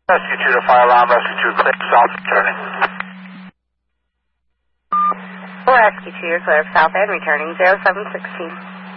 Rescue 2 to fire alarm, Rescue 2 clear south returning. Rescue 2, you're clear of south and returning 0716.